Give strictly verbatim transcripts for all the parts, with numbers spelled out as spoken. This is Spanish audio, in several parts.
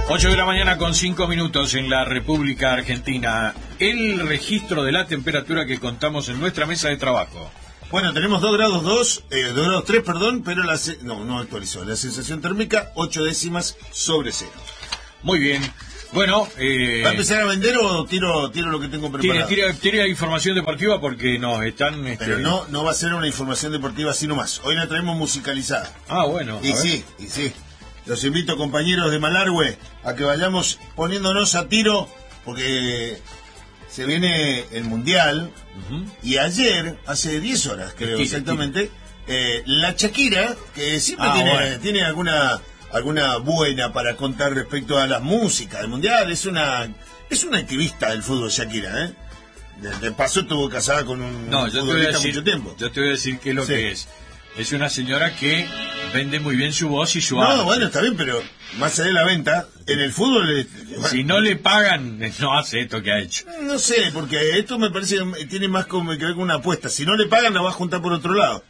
ocho de la mañana con cinco minutos en la República Argentina. El registro de la temperatura que contamos en nuestra mesa de trabajo. Bueno, tenemos dos grados dos, eh, dos grados tres, perdón, pero la se- no, no actualizó. La sensación térmica, ocho décimas sobre cero. Muy bien. Bueno, eh, ¿Va a empezar a vender o tiro, tiro lo que tengo tire, preparado? tire, tire información deportiva porque nos están... Este... Pero no, no va a ser una información deportiva así nomás. Hoy la traemos musicalizada. Ah, bueno. Y a ver. sí, y sí. Los invito, compañeros de Malargüe, a que vayamos poniéndonos a tiro, porque se viene el Mundial. Uh-huh. Y ayer, hace diez horas creo Tire, exactamente, eh, la Shakira, que siempre Ah, tiene, bueno. tiene alguna alguna buena para contar respecto a la música del Mundial, es una es una activista del fútbol Shakira, ¿eh? De, de paso estuvo casada con un No, yo te voy a futbolista decir, mucho tiempo. yo te voy a decir qué es lo Sí. que es. Es una señora que vende muy bien su voz y su No, arte. bueno, está bien, pero más allá de la venta, en el fútbol... eh, Si no le pagan, no hace esto que ha hecho. No sé, porque esto me parece que tiene más como que ver con una apuesta. Si no le pagan, la va a juntar por otro lado.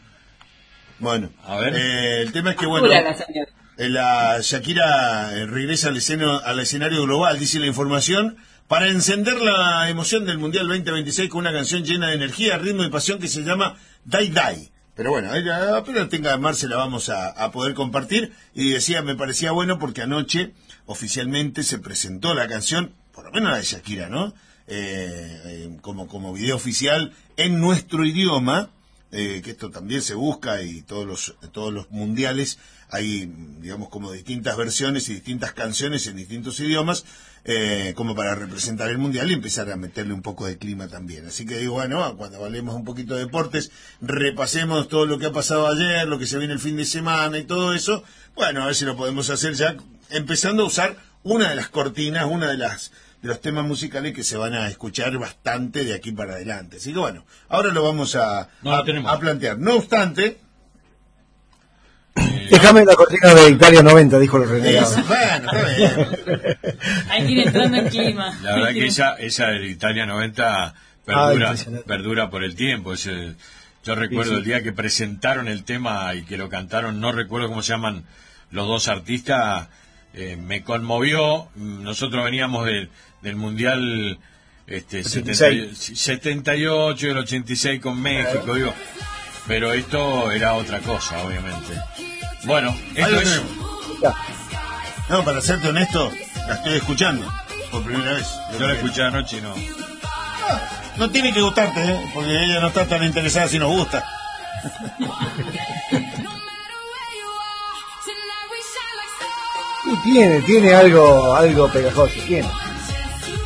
Bueno, A ver. eh, el tema es que, bueno, Pura la señora. eh, la Shakira eh, regresa al escenario, al escenario global, dice la información, para encender la emoción del Mundial veinte veintiséis con una canción llena de energía, ritmo y pasión que se llama Die Die. Pero bueno, ella, apenas tenga Marce la vamos a, a poder compartir. Y decía, me parecía bueno porque anoche oficialmente se presentó la canción, por lo menos la de Shakira, ¿no? Eh, eh, como, como video oficial en nuestro idioma, eh, que esto también se busca y todos los, todos los mundiales hay, digamos, como distintas versiones y distintas canciones en distintos idiomas, eh, como para representar el mundial y empezar a meterle un poco de clima también. Así que digo, bueno, cuando hablemos un poquito de deportes, repasemos todo lo que ha pasado ayer, lo que se viene el fin de semana y todo eso. Bueno, a ver si lo podemos hacer ya, empezando a usar una de las cortinas, una de las de los temas musicales que se van a escuchar bastante de aquí para adelante. Así que bueno, ahora lo vamos a, No lo a, tenemos. a plantear. No obstante, Déjame la cortina de Italia noventa, dijo el renegado. es, bueno, está bien. Hay que ir entrando en clima. La verdad que esa, esa de Italia noventa perdura, Ah, impresionante. perdura por el tiempo. Es, eh, yo recuerdo Sí, sí. el día que presentaron el tema y que lo cantaron, no recuerdo cómo se llaman los dos artistas, eh, me conmovió. Nosotros veníamos del, del Mundial este, ochenta y setenta, seis. setenta y ocho, el ochenta y seis con México, digo. Pero esto era otra cosa, obviamente. Bueno, Ahí esto lo es... tenemos. No, para serte honesto, la estoy escuchando por primera vez. Yo la escuché anoche y no... No tiene que gustarte, ¿eh? Porque ella no está tan interesada si nos gusta. Y tiene, tiene algo, algo pegajoso, tiene.